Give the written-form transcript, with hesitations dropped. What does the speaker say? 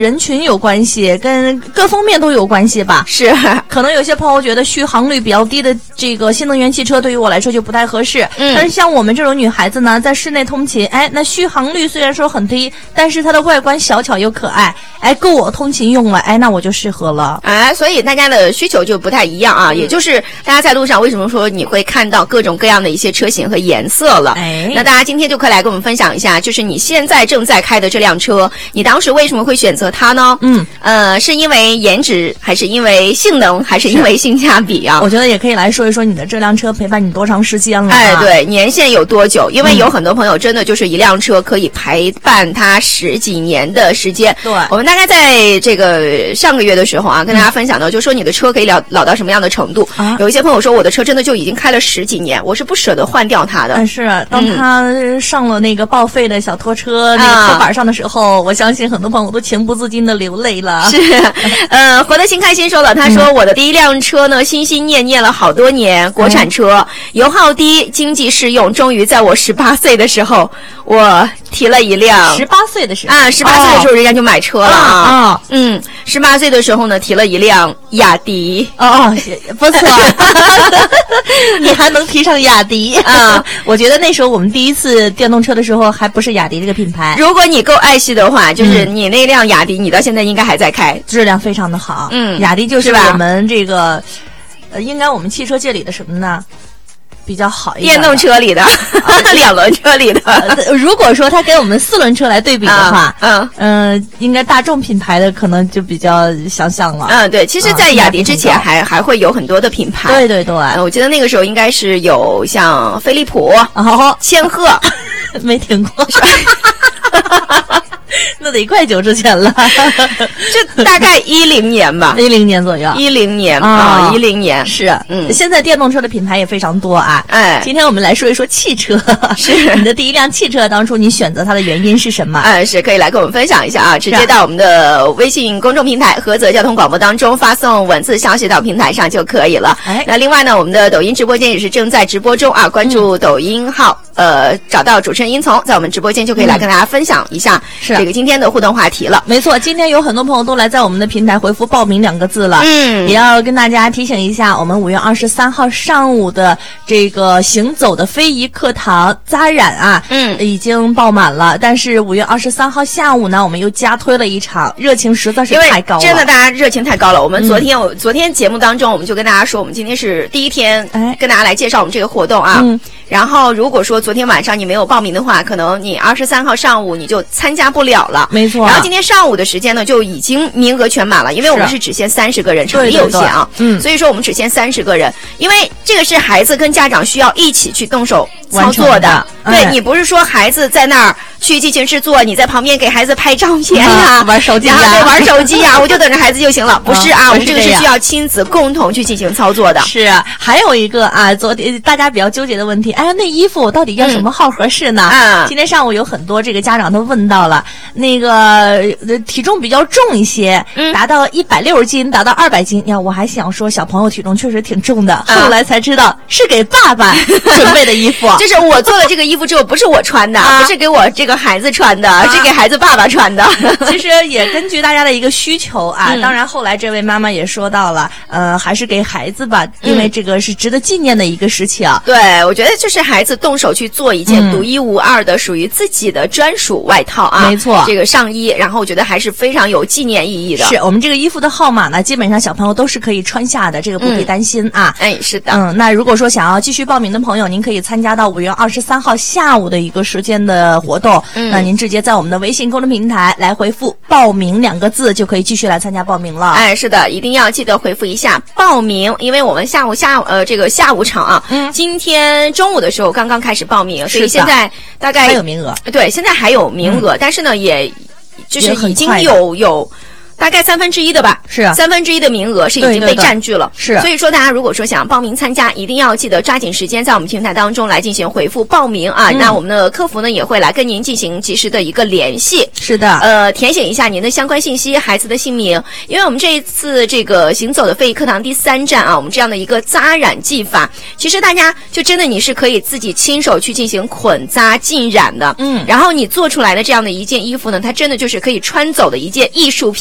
人群有关系，跟各方面都有关系吧。 是， 可能有些朋友觉得续航率比较低的这个新能源汽车对于我来说就不太合适。但是像我们这种女孩子呢，在室内通勤，那续航率虽然说很低，但是它的外观小巧又可爱，够我通勤用了，那我就适合了。 所以大家的需求就不太一样啊。也就是大家在路上为什么说你会看到各种各样的一些车型和颜色了？那大家今天就可以来跟我们分享一下，就是你现在正在开的这辆车，你当时为什么会选择它呢？是因为颜值，还是因为性能，还是因为性价比啊？ 我觉得也可以来说一说你的这辆车陪伴你多长时间了。 对，年限有多久？因为有很多朋友真的就是一辆车可以陪伴他10几年的时间。 对， 我们大概在这个上个月的时候啊，跟大家分享到，就说你的车可以老到什么样的程度？有一些朋友说我的车真的就已经开了10几年，我是不舍得换掉它的。 是，当他上了那个报废的小拖车那个拖板上的时候，我相信很多朋友都情不自禁的流泪了。 是，活得新开心说了，他说我的第一辆车呢，心心念念了好多年，国产车，油耗低，经济适用，终于在我18岁的时候，我提了一辆。 18岁的时候 18岁的时候人家就买车了啊。18岁的时候呢，提了一辆雅迪。 不错。你还能提上雅迪啊？我觉得那时候我们第一次电动车的时候还不是雅迪这个品牌。 如果你够爱惜的话，就是你那辆雅迪，你到现在应该还在开， 质量非常的好。雅迪就是我们这个，应该我们汽车界里的什么呢？比较好一点， 电动车里的2轮车里的。 如果说它跟我们4轮车来对比的话，应该大众品牌的可能就比较相像了。 对，其实在雅迪之前还会有很多的品牌。 对， 我记得那个时候应该是有像飞利浦、千鹤， 没听过。那得快久之前了， 就大概10年吧 ，10年左右 ，10年啊，10年是，现在电动车的品牌也非常多啊。今天我们来说一说汽车， 是你的第一辆汽车，当初你选择它的原因是什么？ 是可以来跟我们分享一下啊，直接到我们的微信公众平台菏泽交通广播当中发送文字消息到平台上就可以了。那另外呢，我们的抖音直播间也是正在直播中啊，关注抖音号，找到主持人殷从，在我们直播间就可以来跟大家分享一下这个今天的互动话题了。 没错，今天有很多朋友都来在我们的平台回复报名2个字了。也要跟大家提醒一下，我们5月23号上午的这个行走的非遗课堂扎染啊，已经爆满了。但是5月23号下午呢，我们又加推了一场，热情实在是太高了。 真的，大家热情太高了。我们昨天节目当中，我们就跟大家说，我们今天是第一天跟大家来介绍我们这个活动啊。然后如果说昨天晚上你没有报名的话，可能你23号上午你就参加不了了。 没错。 然后今天上午的时间呢，就已经名额全满了，因为我们是只限30个人，场地有限啊。所以说我们只限30个人，因为这个是孩子跟家长需要一起去动手操作的。对，你不是说孩子在那儿去进行制作，你在旁边给孩子拍照片呀， 玩手机呀， 对，玩手机呀，我就等着孩子就行了。不是啊，我们这个是需要亲子共同去进行操作的。 是，还有一个啊，昨天大家比较纠结的问题，那衣服我到底要什么号合适呢？今天上午有很多这个家长都问到了，那个体重比较重一些，达到160斤，达到200斤呀，我还想说小朋友体重确实挺重的，后来才知道是给爸爸准备的衣服。 就是我做了这个衣服之后，不是我穿的，不是给我这个孩子穿的，是给孩子爸爸穿的。 其实也根据大家的一个需求啊，当然后来这位妈妈也说到了，还是给孩子吧，因为这个是值得纪念的一个事情。 对，我觉得就是孩子动手去做一件独一无二的属于自己的专属外套啊， 没错， 这个上衣，然后我觉得还是非常有纪念意义的。 是我们这个衣服的号码呢，基本上小朋友都是可以穿下的，这个不必担心啊。 是的。 那如果说想要继续报名的朋友，您可以参加到5月23号下午的一个时间的活动。那您直接在我们的微信公众平台来回复报名2个字，就可以继续来参加报名了。 是的，一定要记得回复一下报名，因为我们下午场啊，今天中午的时候刚刚开始报名，所以现在大概还有名额。 对，现在还有名额，但是呢，也就是已经有大概1/3的吧， 是 1/3的名额是已经被占据了， 是。 所以说大家如果说想报名参加，一定要记得抓紧时间在我们平台当中来进行回复报名啊。那我们的客服呢也会来跟您进行及时的一个联系。 是的， 填写一下您的相关信息，孩子的姓名。因为我们这一次这个行走的非遗课堂第3站啊，我们这样的一个扎染技法，其实大家就真的你是可以自己亲手去进行捆扎浸染的，然后你做出来的这样的一件衣服呢，它真的就是可以穿走的一件艺术品。